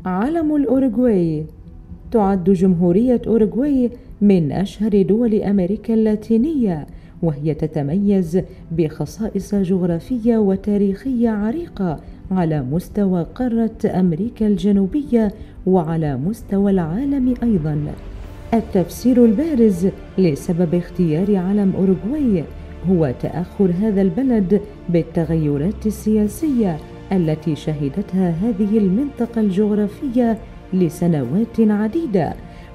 علم الأوروغواي. تعد جمهورية أوروغواي من أشهر دول أمريكا اللاتينية، وهي تتميز بخصائص جغرافية وتاريخية عريقة على مستوى قارة أمريكا الجنوبية وعلى مستوى العالم أيضاً. التفسير البارز لسبب اختيار علم أوروغواي هو تأخر هذا البلد بالتغيرات السياسية التي شهدتها هذه المنطقة الجغرافية لسنوات عديدة،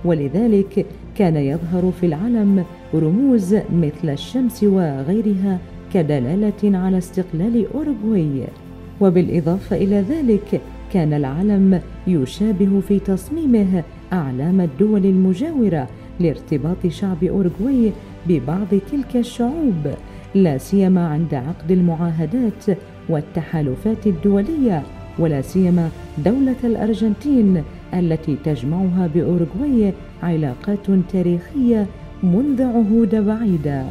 ولذلك كان يظهر في العلم رموز مثل الشمس وغيرها كدلالة على استقلال أوروغواي. وبالإضافة إلى ذلك كان العلم يشابه في تصميمه أعلام الدول المجاورة لارتباط شعب أوروغواي ببعض تلك الشعوب، لا سيما عند عقد المعاهدات والتحالفات الدولية، ولا سيما دولة الأرجنتين التي تجمعها بأوروغواي علاقات تاريخية منذ عهود بعيدة.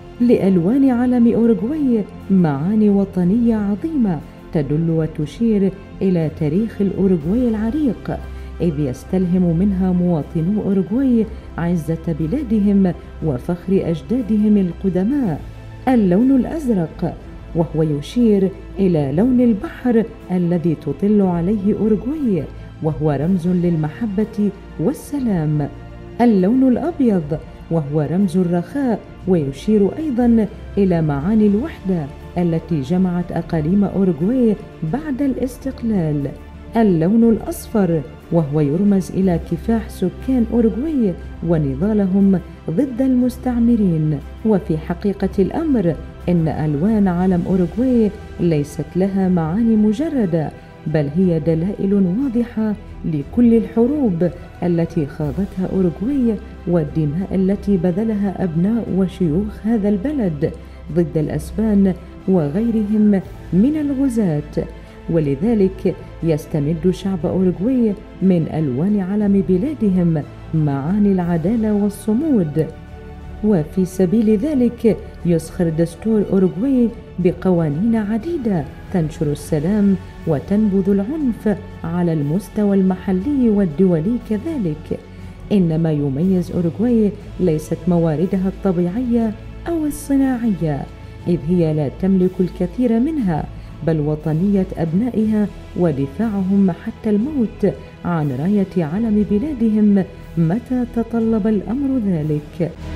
لألوان علم أوروغواي معاني وطنية عظيمة تدل وتشير إلى تاريخ الأوروغواي العريق، إذ يستلهم منها مواطنو أوروغواي عزة بلادهم وفخر أجدادهم القدماء. اللون الأزرق، وهو يشير إلى لون البحر الذي تطل عليه أوروغواي، وهو رمز للمحبة والسلام. اللون الأبيض، وهو رمز الرخاء ويشير أيضا إلى معاني الوحدة التي جمعت أقاليم أوروغواي بعد الاستقلال. اللون الأصفر، وهو يرمز إلى كفاح سكان أوروغواي ونضالهم ضد المستعمرين. وفي حقيقة الأمر إن ألوان علم أوروغواي ليست لها معاني مجردة، بل هي دلائل واضحة لكل الحروب التي خاضتها أوروغواي والدماء التي بذلها أبناء وشيوخ هذا البلد ضد الأسبان وغيرهم من الغزاة. ولذلك يستمد شعب أوروغواي من ألوان علم بلادهم معاني العدالة والصمود. وفي سبيل ذلك يسخر دستور أوروغواي بقوانين عديدة تنشر السلام وتنبذ العنف على المستوى المحلي والدولي كذلك. إنما يميز أوروغواي ليست مواردها الطبيعية أو الصناعية، إذ هي لا تملك الكثير منها، بل وطنية أبنائها ودفاعهم حتى الموت عن راية علم بلادهم متى تطلب الأمر ذلك.